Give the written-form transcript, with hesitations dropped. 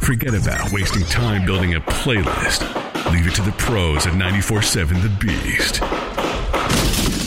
Forget about wasting time building a playlist. Leave it to the pros at 94.7 The Beast.